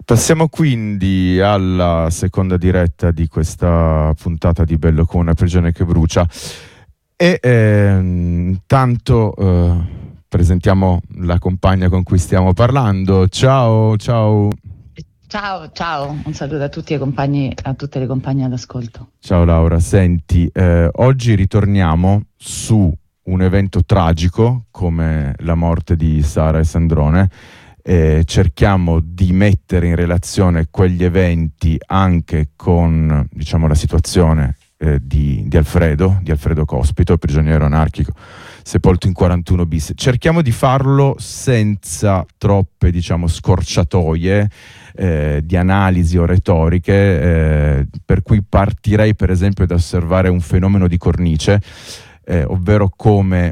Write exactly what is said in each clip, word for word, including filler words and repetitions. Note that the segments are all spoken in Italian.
Passiamo quindi alla seconda diretta di questa puntata di Bello come una prigione che brucia e eh, intanto eh, presentiamo la compagna con cui stiamo parlando. Ciao, ciao. Ciao, ciao, un saluto a tutti i compagni, a tutte le compagne all'ascolto. Ciao Laura, senti, eh, oggi ritorniamo su un evento tragico come la morte di Sara e Sandrone. Eh, cerchiamo di mettere in relazione quegli eventi anche con, diciamo, la situazione eh, di, di Alfredo, di Alfredo Cospito, prigioniero anarchico, sepolto in quarantuno bis. Cerchiamo di farlo senza troppe, diciamo, scorciatoie eh, di analisi o retoriche, eh, per cui partirei per esempio da osservare un fenomeno di cornice, eh, ovvero come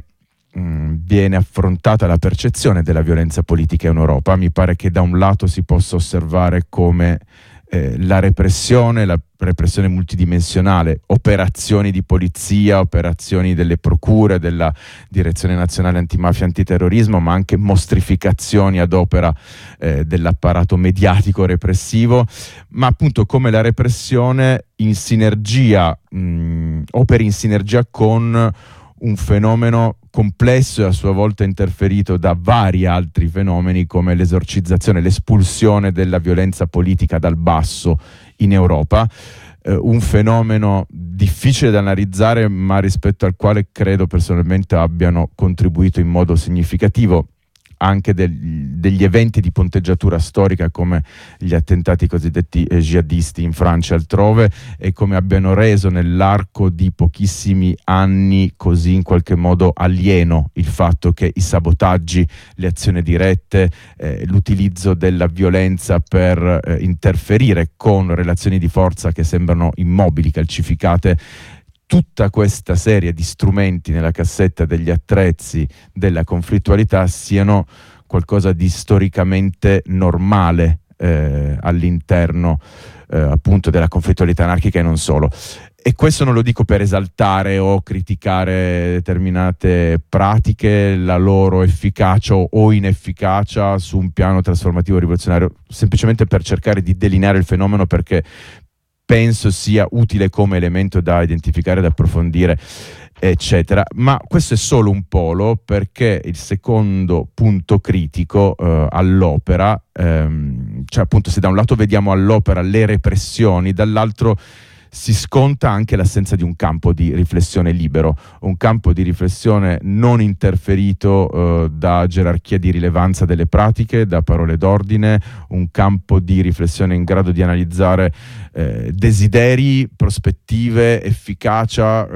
viene affrontata la percezione della violenza politica in Europa. Mi pare che da un lato si possa osservare come eh, la repressione, la repressione multidimensionale, operazioni di polizia, operazioni delle procure, della Direzione Nazionale Antimafia e Antiterrorismo, ma anche mostrificazioni ad opera eh, dell'apparato mediatico repressivo, ma appunto come la repressione in sinergia, mh, operi in sinergia con un fenomeno complesso e a sua volta interferito da vari altri fenomeni come l'esorcizzazione, l'espulsione della violenza politica dal basso in Europa, eh, un fenomeno difficile da analizzare ma rispetto al quale credo personalmente abbiano contribuito in modo significativo anche del, degli eventi di ponteggiatura storica come gli attentati cosiddetti eh, jihadisti in Francia e altrove, e come abbiano reso nell'arco di pochissimi anni così in qualche modo alieno il fatto che i sabotaggi, le azioni dirette, eh, l'utilizzo della violenza per eh, interferire con relazioni di forza che sembrano immobili, calcificate, tutta questa serie di strumenti nella cassetta degli attrezzi della conflittualità siano qualcosa di storicamente normale eh, all'interno eh, appunto della conflittualità anarchica e non solo. E questo non lo dico per esaltare o criticare determinate pratiche, la loro efficacia o inefficacia su un piano trasformativo rivoluzionario, semplicemente per cercare di delineare il fenomeno, perché penso sia utile come elemento da identificare, da approfondire, eccetera. Ma questo è solo un polo, perché il secondo punto critico eh, all'opera, ehm, cioè appunto se da un lato vediamo all'opera le repressioni, dall'altro si sconta anche l'assenza di un campo di riflessione libero, un campo di riflessione non interferito eh, da gerarchia di rilevanza delle pratiche, da parole d'ordine, un campo di riflessione in grado di analizzare eh, desideri, prospettive, efficacia,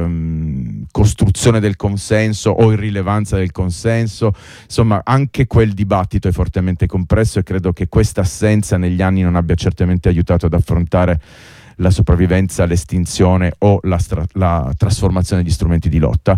ehm, costruzione del consenso o irrilevanza del consenso. Insomma, anche quel dibattito è fortemente compresso e credo che questa assenza negli anni non abbia certamente aiutato ad affrontare la sopravvivenza, l'estinzione o la, stra- la trasformazione di strumenti di lotta.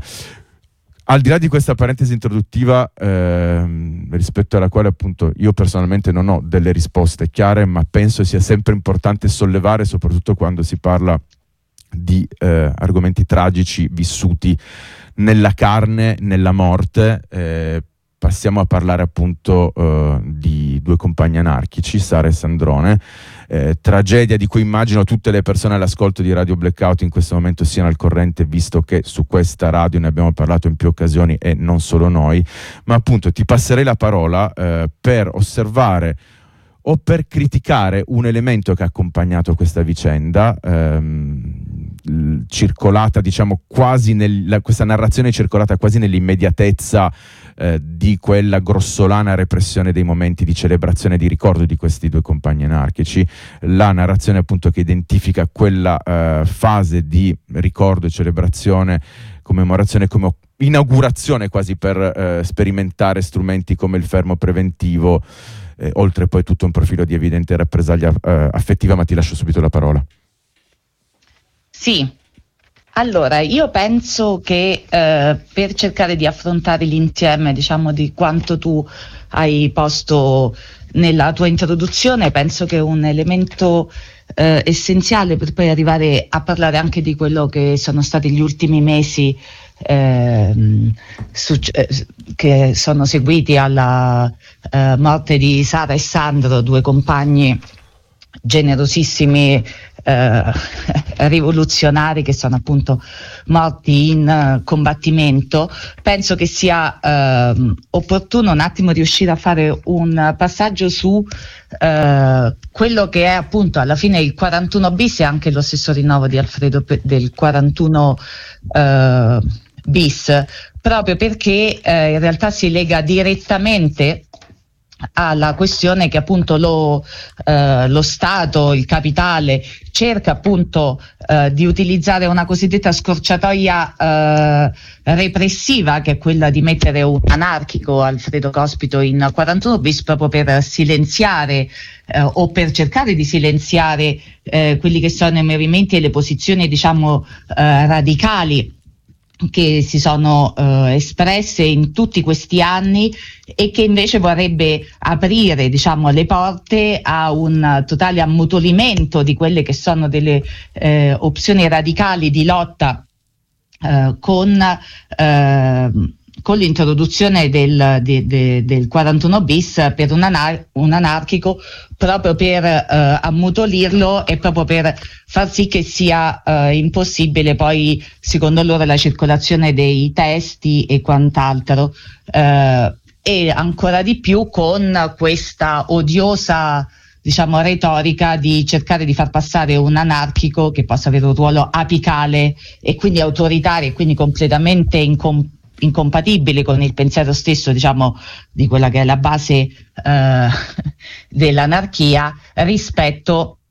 Al di là di questa parentesi introduttiva, ehm, rispetto alla quale appunto io personalmente non ho delle risposte chiare, ma penso sia sempre importante sollevare, soprattutto quando si parla di eh, argomenti tragici vissuti nella carne, nella morte. eh, Passiamo a parlare appunto uh, di due compagni anarchici, Sara e Sandrone, eh, tragedia di cui immagino tutte le persone all'ascolto di Radio Blackout in questo momento siano al corrente, visto che su questa radio ne abbiamo parlato in più occasioni e non solo noi. Ma appunto ti passerei la parola eh, per osservare o per criticare un elemento che ha accompagnato questa vicenda, ehm, circolata diciamo quasi nel, la, questa narrazione è circolata quasi nell'immediatezza eh, di quella grossolana repressione dei momenti di celebrazione e di ricordo di questi due compagni anarchici, la narrazione appunto che identifica quella eh, fase di ricordo e celebrazione, commemorazione, come inaugurazione quasi per eh, sperimentare strumenti come il fermo preventivo, eh, oltre poi tutto un profilo di evidente rappresaglia eh, affettiva. Ma ti lascio subito la parola. Sì, allora io penso che eh, per cercare di affrontare l'insieme, diciamo, di quanto tu hai posto nella tua introduzione, penso che un elemento eh, essenziale per poi arrivare a parlare anche di quello che sono stati gli ultimi mesi eh, succe- che sono seguiti alla eh, morte di Sara e Sandro, due compagni generosissimi, eh, rivoluzionari, che sono appunto morti in uh, combattimento. Penso che sia uh, opportuno un attimo riuscire a fare un passaggio su uh, quello che è appunto alla fine il quarantuno bis e anche lo stesso rinnovo di Alfredo Pe- del quarantuno uh, bis, proprio perché uh, in realtà si lega direttamente alla questione che appunto lo, eh, lo Stato, il capitale, cerca appunto eh, di utilizzare una cosiddetta scorciatoia eh, repressiva, che è quella di mettere un anarchico, Alfredo Cospito, in quarantuno bis, proprio per silenziare eh, o per cercare di silenziare eh, quelli che sono i movimenti e le posizioni, diciamo, eh, radicali che si sono eh, espresse in tutti questi anni, e che invece vorrebbe aprire, diciamo, le porte a un totale ammutolimento di quelle che sono delle eh, opzioni radicali di lotta eh, con eh, con l'introduzione del, de, de, del quarantuno bis per un, anar- un anarchico, proprio per eh, ammutolirlo e proprio per far sì che sia eh, impossibile poi, secondo loro, la circolazione dei testi e quant'altro, eh, e ancora di più con questa odiosa, diciamo, retorica di cercare di far passare un anarchico che possa avere un ruolo apicale e quindi autoritario e quindi completamente incom- incompatibile con il pensiero stesso, diciamo, di quella che è la base eh, dell'anarchia, rispetto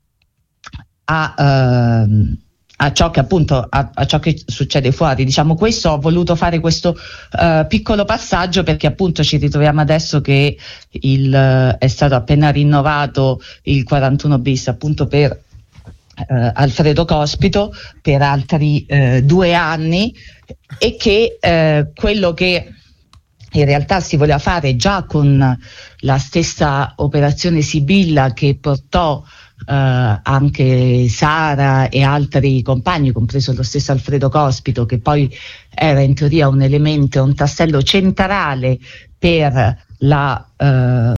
a, eh, a ciò che appunto a, a ciò che succede fuori. Diciamo, questo, ho voluto fare questo uh, piccolo passaggio perché appunto ci ritroviamo adesso che il, uh, è stato appena rinnovato il quarantuno bis appunto per Uh, Alfredo Cospito per altri uh, due anni, e che uh, quello che in realtà si voleva fare già con la stessa operazione Sibilla, che portò uh, anche Sara e altri compagni, compreso lo stesso Alfredo Cospito, che poi era in teoria un elemento, un tassello centrale per la uh,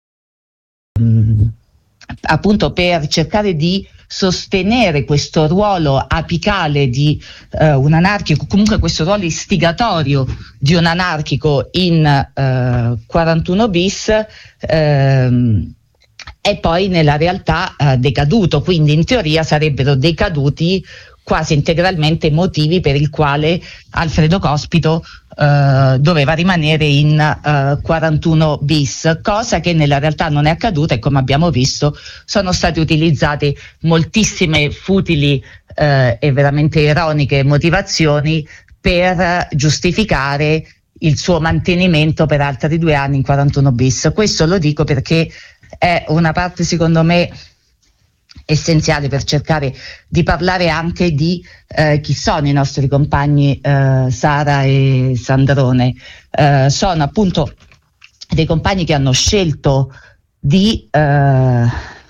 mh, appunto per cercare di sostenere questo ruolo apicale di eh, un anarchico, comunque questo ruolo istigatorio di un anarchico in eh, quarantuno bis, ehm, è poi nella realtà eh, decaduto, quindi in teoria sarebbero decaduti quasi integralmente i motivi per il quale Alfredo Cospito Uh, doveva rimanere in uh, quarantuno bis, cosa che nella realtà non è accaduta, e come abbiamo visto sono state utilizzate moltissime futili uh, e veramente ironiche motivazioni per giustificare il suo mantenimento per altri due anni in quarantuno bis. Questo lo dico perché è una parte, secondo me, essenziale per cercare di parlare anche di eh, chi sono i nostri compagni eh, Sara e Sandrone. Eh, sono appunto dei compagni che hanno scelto di eh,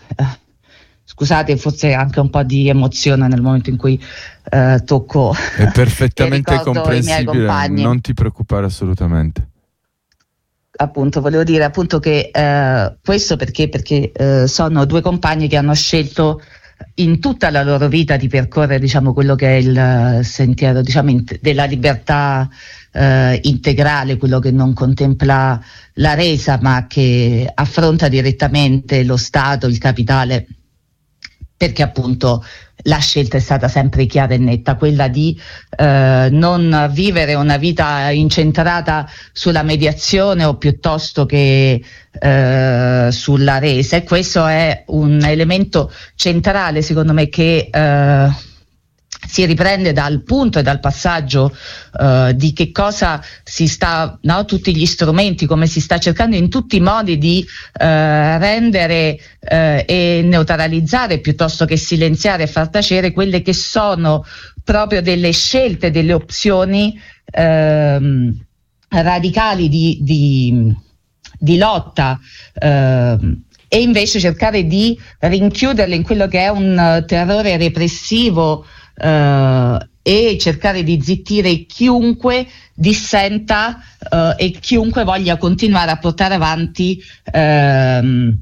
scusate, forse anche un po' di emozione nel momento in cui eh, tocco è perfettamente comprensibile, non ti preoccupare assolutamente. Appunto, volevo dire appunto che eh, questo perché, perché eh, sono due compagni che hanno scelto in tutta la loro vita di percorrere, diciamo, quello che è il sentiero, diciamo, in, della libertà eh, integrale, quello che non contempla la resa, ma che affronta direttamente lo Stato, il capitale, perché appunto la scelta è stata sempre chiara e netta, quella di eh, non vivere una vita incentrata sulla mediazione o piuttosto che eh, sulla resa, e questo è un elemento centrale, secondo me, che eh, si riprende dal punto e dal passaggio uh, di che cosa si sta, no? Tutti gli strumenti, come si sta cercando in tutti i modi di uh, rendere uh, e neutralizzare piuttosto che silenziare e far tacere quelle che sono proprio delle scelte, delle opzioni uh, radicali di, di, di lotta, uh, e invece cercare di rinchiuderle in quello che è un uh, terrore repressivo Uh, e cercare di zittire chiunque dissenta eh, e chiunque voglia continuare a portare avanti ehm,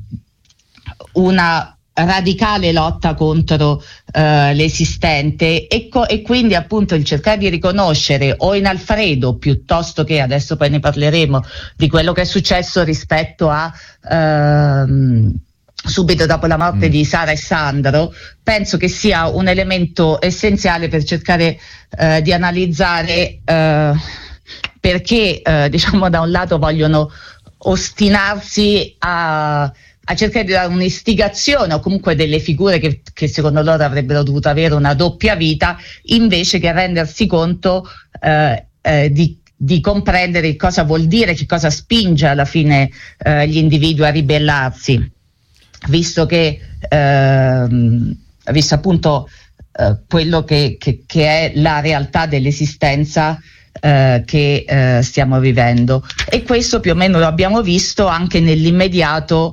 una radicale lotta contro eh, l'esistente e, co- e quindi appunto il cercare di riconoscere o in Alfredo, piuttosto che, adesso poi ne parleremo, di quello che è successo rispetto a ehm, subito dopo la morte mm. di Sara e Sandro, penso che sia un elemento essenziale per cercare eh, di analizzare eh, perché eh, diciamo da un lato vogliono ostinarsi a, a cercare di dare un'istigazione o comunque delle figure che, che secondo loro avrebbero dovuto avere una doppia vita, invece che rendersi conto eh, eh, di di comprendere cosa vuol dire, che cosa spinge alla fine eh, gli individui a ribellarsi. Visto che, ehm, visto appunto eh, quello che, che, che è la realtà dell'esistenza eh, che eh, stiamo vivendo. E questo più o meno lo abbiamo visto anche nell'immediato,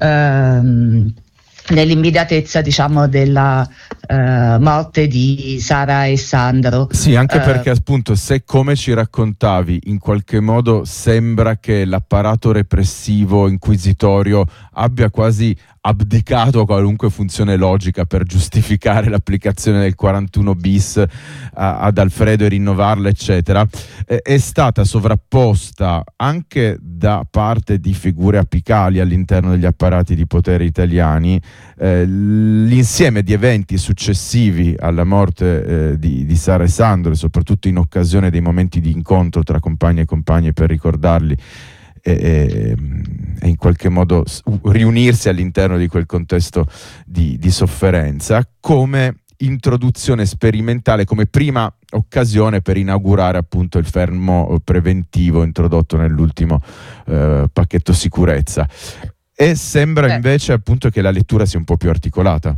ehm, nell'immediatezza diciamo della eh, morte di Sara e Sandro. Sì, anche eh, perché appunto se come ci raccontavi in qualche modo sembra che l'apparato repressivo inquisitorio abbia quasi abdicato a qualunque funzione logica per giustificare l'applicazione del quarantuno bis a, ad Alfredo e rinnovarla eccetera, eh, è stata sovrapposta anche da parte di figure apicali all'interno degli apparati di potere italiani eh, l'insieme di eventi successivi alla morte eh, di, di Sara e Sandro, e soprattutto in occasione dei momenti di incontro tra compagni e compagne per ricordarli E, e, e in qualche modo riunirsi all'interno di quel contesto di, di sofferenza, come introduzione sperimentale, come prima occasione per inaugurare appunto il fermo preventivo introdotto nell'ultimo eh, pacchetto sicurezza. E sembra Beh. invece appunto che la lettura sia un po' più articolata.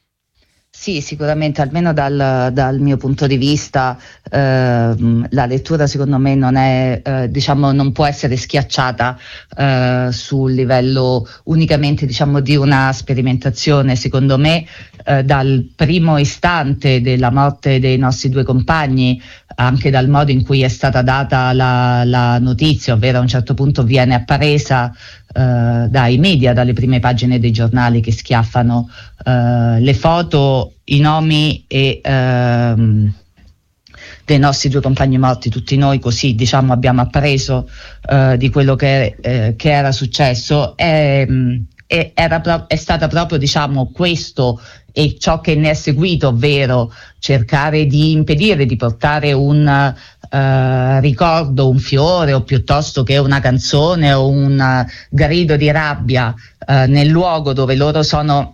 Sì, sicuramente, almeno dal, dal mio punto di vista, ehm, la lettura secondo me non è, eh, diciamo, non può essere schiacciata eh, sul livello unicamente, diciamo, di una sperimentazione. Secondo me, eh, dal primo istante della morte dei nostri due compagni, anche dal modo in cui è stata data la, la notizia, ovvero a un certo punto viene appresa Uh, dai media, dalle prime pagine dei giornali che schiaffano uh, le foto, i nomi e uh, dei nostri due compagni morti, tutti noi così diciamo abbiamo appreso uh, di quello che, eh, che era successo. E, e era pro- è stata proprio diciamo questo e ciò che ne è seguito, ovvero cercare di impedire di portare un Uh, ricordo, un fiore o piuttosto che una canzone o un uh, grido di rabbia uh, nel luogo dove loro sono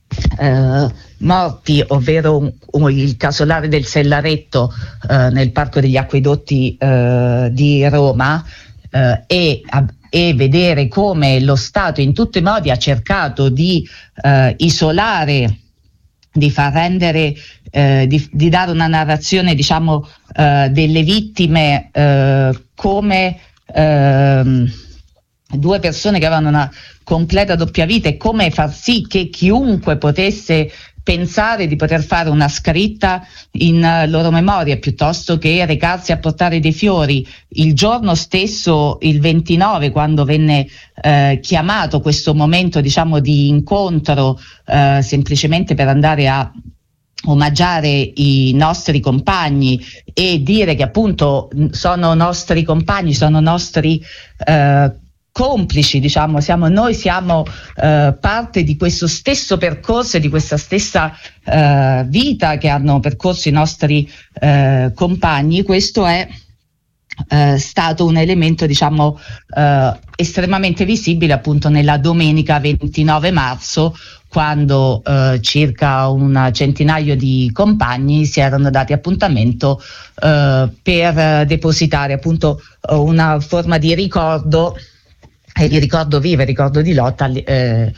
uh, morti, ovvero un, un, il casolare del Sellaretto uh, nel Parco degli Acquedotti uh, di Roma, uh, e, uh, e vedere come lo Stato in tutti i modi ha cercato di uh, isolare, di far rendere, eh, di, di dare una narrazione diciamo eh, delle vittime eh, come eh, due persone che avevano una completa doppia vita, e come far sì che chiunque potesse pensare di poter fare una scritta in uh, loro memoria piuttosto che recarsi a portare dei fiori. Il giorno stesso, il ventinove, quando venne uh, chiamato questo momento diciamo di incontro uh, semplicemente per andare a omaggiare i nostri compagni e dire che appunto sono nostri compagni, sono nostri uh, complici, diciamo, siamo, noi siamo eh, parte di questo stesso percorso e di questa stessa eh, vita che hanno percorso i nostri eh, compagni. Questo è eh, stato un elemento, diciamo, eh, estremamente visibile appunto nella domenica ventinove marzo, quando eh, circa un centinaio di compagni si erano dati appuntamento eh, per depositare appunto una forma di ricordo, e di ricordo vivo e ricordo di lotta eh,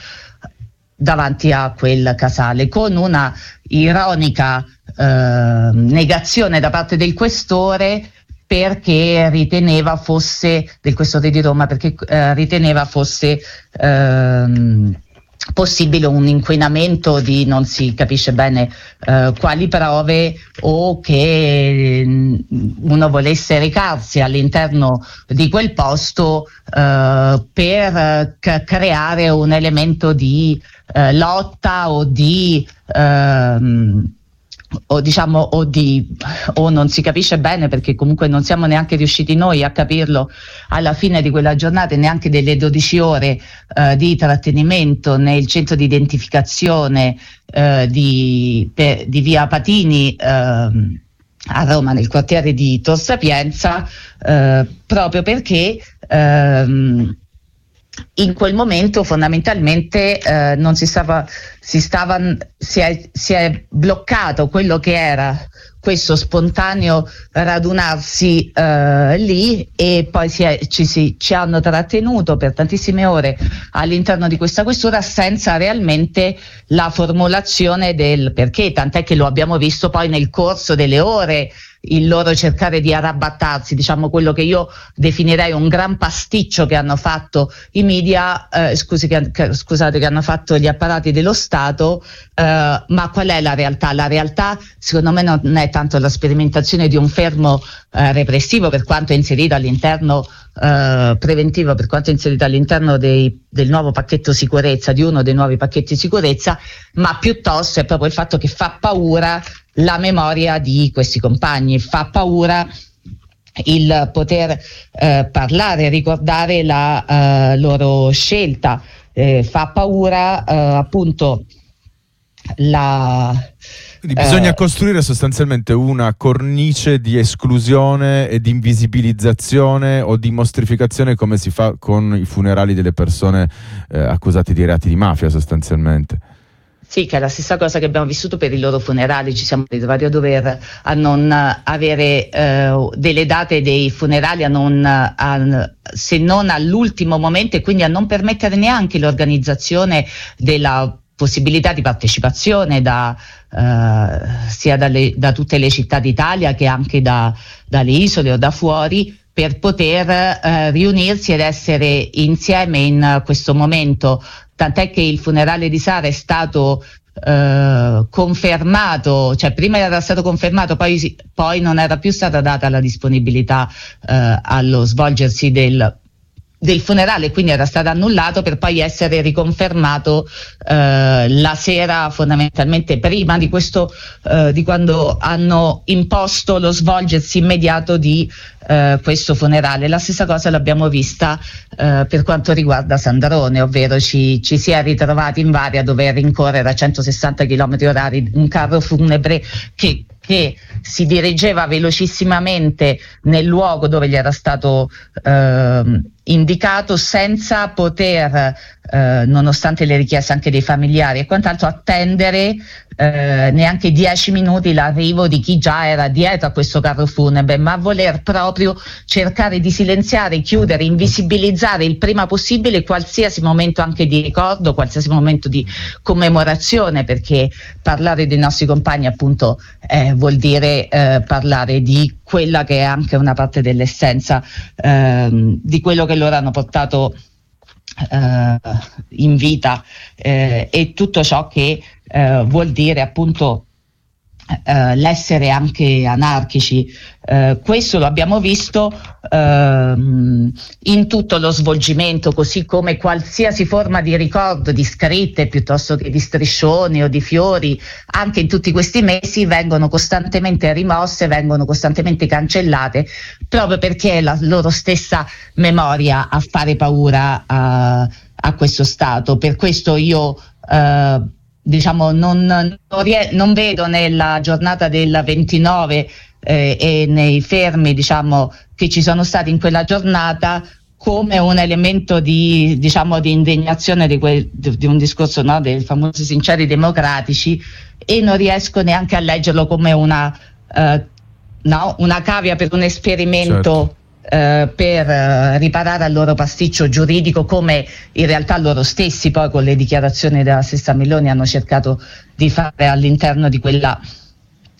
davanti a quel casale, con una ironica eh, negazione da parte del questore, perché riteneva fosse del questore di Roma perché eh, riteneva fosse ehm, possibile un inquinamento di non si capisce bene eh, quali prove, o che uno volesse recarsi all'interno di quel posto eh, per c- creare un elemento di eh, lotta o di ehm, o diciamo o di o non si capisce bene, perché comunque non siamo neanche riusciti noi a capirlo alla fine di quella giornata, neanche delle dodici ore eh, di trattenimento nel centro di identificazione eh, di, per, di via Patini eh, a Roma, nel quartiere di Tor Sapienza, eh, proprio perché ehm, in quel momento fondamentalmente eh, non si stava, si stava, si è, si è bloccato quello che era questo spontaneo radunarsi eh, lì, e poi si è, ci, si, ci hanno trattenuto per tantissime ore all'interno di questa questura senza realmente la formulazione del perché, tant'è che lo abbiamo visto poi nel corso delle ore, il loro cercare di arrabattarsi, diciamo quello che io definirei un gran pasticcio che hanno fatto i media, eh, scusi, che, che, scusate, che hanno fatto gli apparati dello Stato, eh, ma qual è la realtà? La realtà secondo me non è tanto la sperimentazione di un fermo eh, repressivo, per quanto è inserito all'interno eh, preventivo, per quanto è inserito all'interno dei, del nuovo pacchetto sicurezza, di uno dei nuovi pacchetti sicurezza, ma piuttosto è proprio il fatto che fa paura la memoria di questi compagni, fa paura il poter eh, parlare, ricordare la eh, loro scelta, eh, fa paura eh, appunto la... Quindi bisogna eh, costruire sostanzialmente una cornice di esclusione e di invisibilizzazione o di mostrificazione, come si fa con i funerali delle persone eh, accusate di reati di mafia sostanzialmente. Sì, che è la stessa cosa che abbiamo vissuto per i loro funerali. Ci siamo ritrovati a dover a non avere eh, delle date dei funerali, a non, a, se non all'ultimo momento, e quindi a non permettere neanche l'organizzazione della possibilità di partecipazione da, eh, sia dalle, da tutte le città d'Italia che anche da, dalle isole o da fuori, per poter eh, riunirsi ed essere insieme in questo momento. Tant'è che il funerale di Sara è stato eh, confermato, cioè prima era stato confermato, poi, poi non era più stata data la disponibilità eh, allo svolgersi del, del funerale, quindi era stato annullato per poi essere riconfermato eh, la sera, fondamentalmente prima di questo, eh, di quando hanno imposto lo svolgersi immediato di eh, questo funerale. La stessa cosa l'abbiamo vista eh, per quanto riguarda Sandrone, ovvero ci, ci si è ritrovati in vari a dover rincorrere a centosessanta chilometri orari un carro funebre che che si dirigeva velocissimamente nel luogo dove gli era stato eh, indicato, senza poter, eh, nonostante le richieste anche dei familiari e quant'altro, attendere eh, neanche dieci minuti l'arrivo di chi già era dietro a questo carro funebre, ma voler proprio cercare di silenziare, chiudere, invisibilizzare il prima possibile qualsiasi momento anche di ricordo, qualsiasi momento di commemorazione, perché parlare dei nostri compagni appunto eh, vuol dire eh, parlare di quella che è anche una parte dell'essenza ehm, di quello che loro hanno portato eh, in vita eh, e tutto ciò che eh, vuol dire appunto eh, l'essere anche anarchici. Eh, questo lo abbiamo visto ehm, in tutto lo svolgimento, così come qualsiasi forma di ricordo, di scritte piuttosto che di striscioni o di fiori, anche in tutti questi mesi vengono costantemente rimosse, vengono costantemente cancellate, proprio perché è la loro stessa memoria a fare paura a, a questo Stato. Per questo io eh, diciamo non, non, rie- non vedo nella giornata del ventinove eh, e nei fermi diciamo che ci sono stati in quella giornata come un elemento di, diciamo, di indignazione di, quel, di, di un discorso, no, dei famosi sinceri democratici, e non riesco neanche a leggerlo come una, eh, no, una cavia per un esperimento. Certo. Uh, per uh, riparare al loro pasticcio giuridico, come in realtà loro stessi poi con le dichiarazioni della stessa Meloni hanno cercato di fare all'interno di quella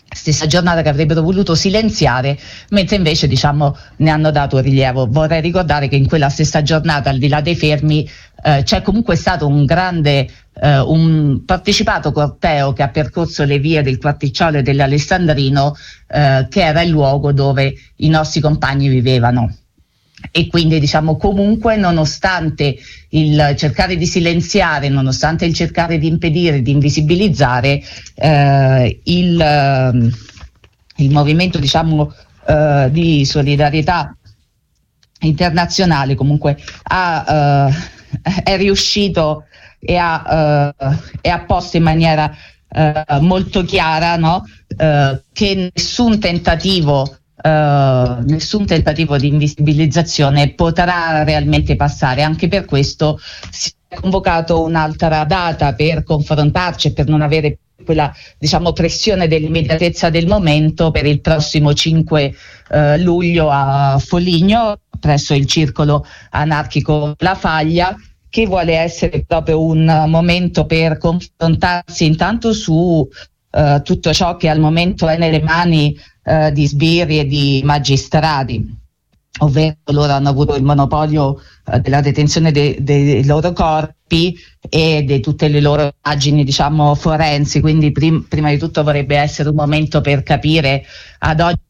stessa giornata che avrebbero voluto silenziare, mentre invece diciamo ne hanno dato rilievo. Vorrei ricordare che in quella stessa giornata, al di là dei fermi, eh, c'è comunque stato un grande eh, un partecipato corteo che ha percorso le vie del Quarticciolo e dell'Alessandrino, eh, che era il luogo dove i nostri compagni vivevano. E quindi diciamo comunque, nonostante il cercare di silenziare, nonostante il cercare di impedire, di invisibilizzare, eh, il, eh, il movimento diciamo eh, di solidarietà internazionale comunque ha, eh, è riuscito e ha, eh, e ha posto in maniera eh, molto chiara, no? eh, che nessun tentativo Uh, nessun tentativo di invisibilizzazione potrà realmente passare. Anche per questo si è convocato un'altra data per confrontarci e per non avere quella diciamo pressione dell'immediatezza del momento, per il prossimo cinque uh, luglio a Foligno, presso il circolo anarchico La Faglia, che vuole essere proprio un momento per confrontarsi intanto su uh, tutto ciò che al momento è nelle mani Uh, di sbirri e di magistrati, ovvero loro hanno avuto il monopolio uh, della detenzione de- dei loro corpi e di tutte le loro immagini diciamo forensi. Quindi prim- prima di tutto vorrebbe essere un momento per capire ad oggi.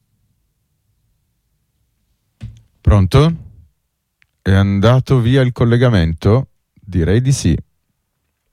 Pronto? È andato via il collegamento? Direi di sì.